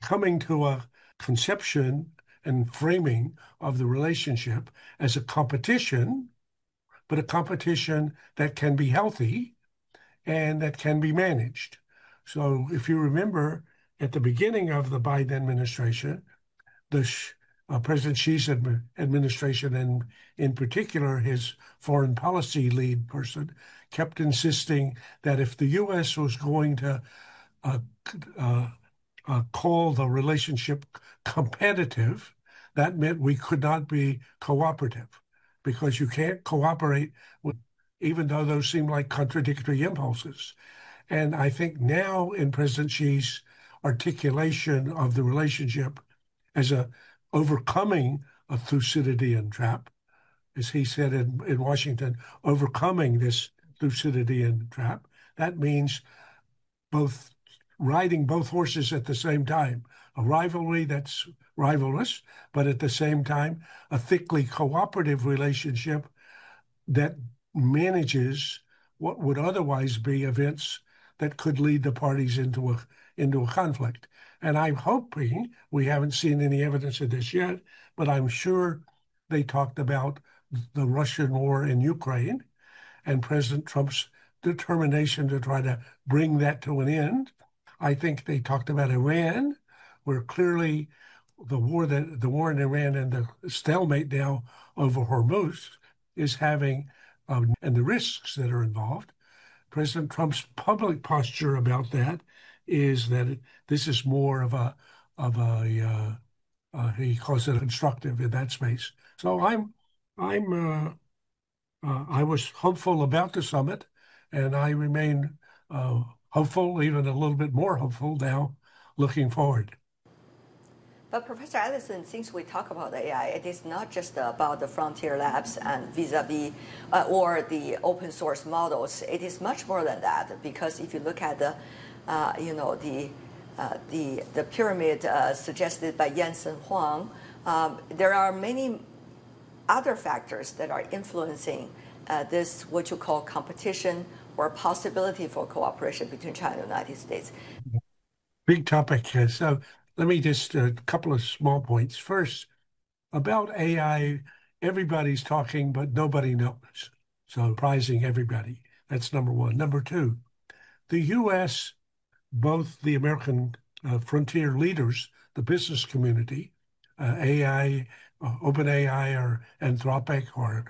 coming to a conception and framing of the relationship as a competition, but a competition that can be healthy and that can be managed. So if you remember, at the beginning of the Biden administration, President Xi's administration, and in particular his foreign policy lead person, kept insisting that if the U.S. was going to uh, uh, call the relationship competitive, that meant we could not be cooperative, because you can't cooperate with, even though those seem like contradictory impulses. And I think now in President Xi's articulation of the relationship as a overcoming a Thucydidean trap, as he said in Washington, overcoming this Thucydidean trap, that means both riding both horses at the same time, a rivalry that's rivalrous, but at the same time, a thickly cooperative relationship that manages what would otherwise be events that could lead the parties into a conflict. And I'm hoping, we haven't seen any evidence of this yet, but I'm sure they talked about the Russian war in Ukraine and President Trump's determination to try to bring that to an end. I think they talked about Iran, where clearly the war in Iran and the stalemate now over Hormuz is having, and the risks that are involved. President Trump's public posture about that is that this is more of he calls it constructive in that space. So I was hopeful about the summit, and I remain hopeful, even a little bit more hopeful now, looking forward. But Professor Ellison, since we talk about AI, it is not just about the frontier labs and vis-a-vis or the open source models. It is much more than that, because if you look at the pyramid suggested by Jensen Huang, there are many other factors that are influencing this, what you call competition or possibility for cooperation between China and the United States. Big topic. So let me just a couple of small points. First, about AI, everybody's talking, but nobody knows. So surprising everybody. That's number one. Number two, the U.S., both the American frontier leaders, the business community, AI, OpenAI, or Anthropic, or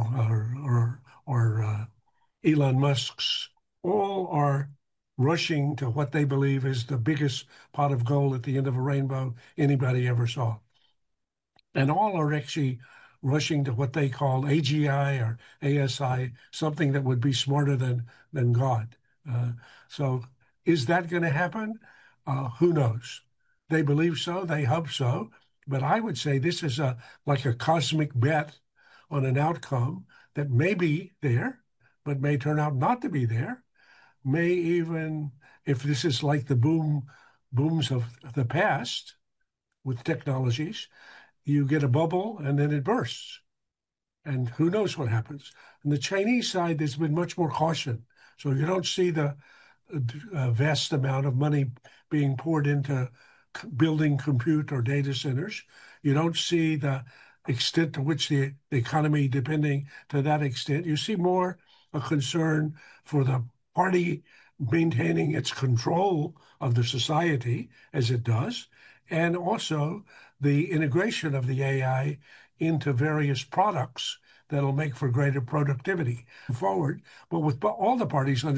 Elon Musk's, all are rushing to what they believe is the biggest pot of gold at the end of a rainbow anybody ever saw. And all are actually rushing to what they call AGI or ASI, something that would be smarter than God. So is that going to happen? Who knows? They believe so, they hope so. But I would say this is like a cosmic bet on an outcome that may be there, but may turn out not to be there. May even, if this is like the booms of the past with technologies, you get a bubble and then it bursts. And who knows what happens. On the Chinese side, there's been much more caution. So you don't see the vast amount of money being poured into building compute or data centers. You don't see the extent to which the economy depending to that extent. You see more a concern for the party maintaining its control of the society as it does, and also the integration of the AI into various products that'll make for greater productivity forward. But with all the parties